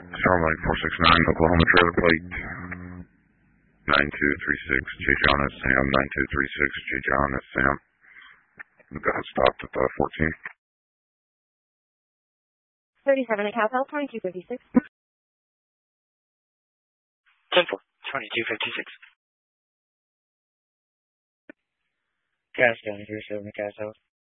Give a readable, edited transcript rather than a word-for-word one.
Starlight 469, Oklahoma trailer plate 9236, J. John S. Sam, 9236, J. John S. Sam. Got stopped at 14. 37 at Cowbell, 2256. 10-4, 2256. Gas down here, 7 gas out.